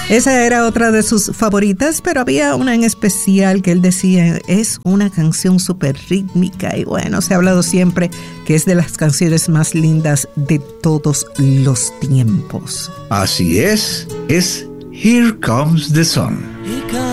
Esa era otra de sus favoritas, pero había una en especial que él decía, es una canción súper rítmica y bueno, se ha hablado siempre que es de las canciones más lindas de todos los tiempos. Así es Here Comes the Sun.